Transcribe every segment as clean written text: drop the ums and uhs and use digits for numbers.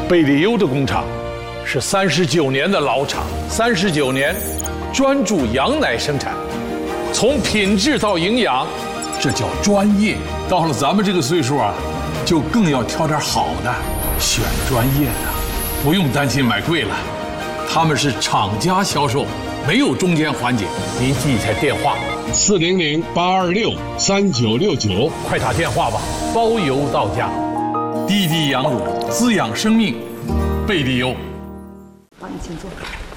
贝里优的工厂是39年的老厂，39年专注羊奶生产，从品质到营养，这叫专业。到了咱们这个岁数啊，就更要挑点好的，选专业的，不用担心买贵了。他们是厂家销售，没有中间环节。您记一下电话：400-826-3969，快打电话吧，包邮到家。滴滴羊乳滋养生命，贝里优。 帮你请坐。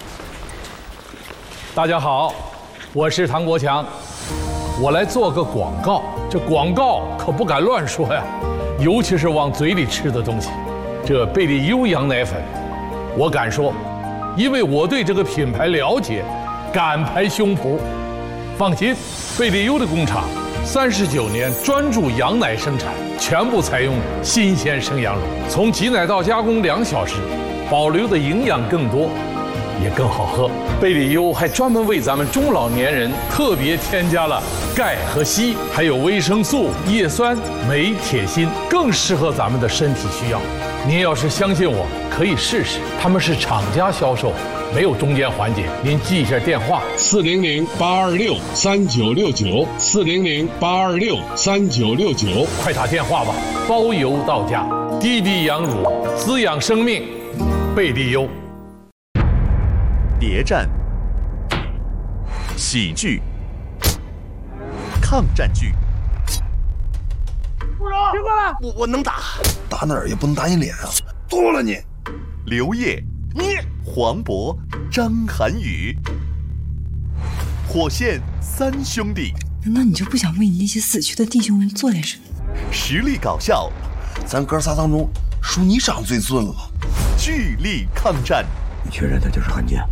大家好，我是唐国强，我来做个广告。这广告可不敢乱说呀，尤其是往嘴里吃的东西。这贝里优羊奶粉，我敢说，因为我对这个品牌了解，敢拍胸脯。放心，贝里优的工厂39年专注羊奶生产，全部采用新鲜生羊乳，从挤奶到加工2小时，保留的营养更多，也更好喝。贝里优还专门为咱们中老年人特别添加了钙和硒，还有维生素、叶酸、镁、铁、锌，更适合咱们的身体需要。您要是相信我，可以试试。他们是厂家销售，没有中间环节。您记一下电话：400-826-3969，400-826-3969，快打电话吧，包邮到家。滴滴羊乳滋养生命，贝里优。 谍战、喜剧、抗战剧。 听过了， 我能打，打哪儿也不能打你脸啊！剁了你！ 刘烨、黄渤、张涵予，火线3兄弟。 难道你就不想为你那些死去的弟兄们做点什么？ 实力搞笑， 咱哥仨当中，属你长最俊了。 巨力抗战。 你确认他就是汉奸？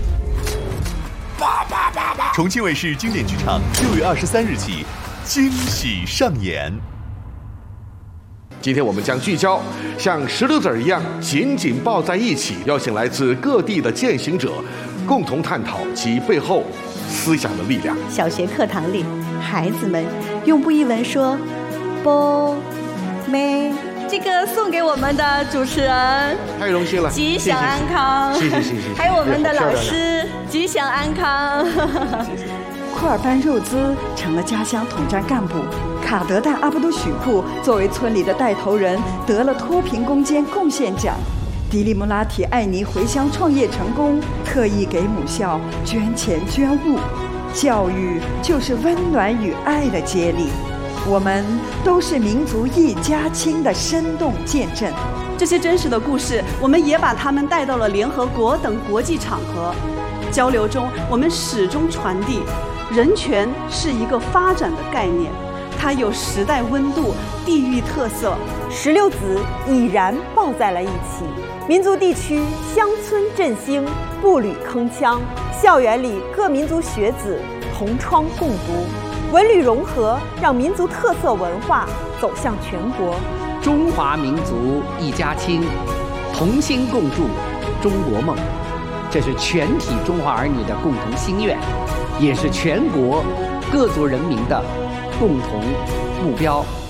重庆卫视经典剧场6月23日起惊喜上演。 今天我们将聚焦像石榴籽一样紧紧抱在一起，邀请来自各地的践行者，共同探讨其背后思想的力量。 小学课堂里，孩子们用布依文说“波妹”，这个送给我们的主持人， 太荣幸了， 吉祥安康。 谢谢。 还有我们的老师，吉祥安康。 库尔班肉孜成了家乡统战干部，卡德旦阿布都许库作为村里的带头人得了脱贫攻坚贡献奖。迪利穆拉提艾尼回乡创业成功，特意给母校捐钱捐物。教育就是温暖与爱的接力，我们都是民族一家亲的生动见证。 这些真实的故事，我们也把它们带到了联合国等国际场合。交流中，我们始终传递，人权是一个发展的概念，它有时代温度、地域特色。 石榴籽已然抱在了一起，民族地区乡村振兴，步履铿锵，校园里各民族学子同窗共读，文旅融合，让民族特色文化走向全国。 中华民族一家亲，同心共筑中国梦，这是全体中华儿女的共同心愿，也是全国各族人民的共同目标。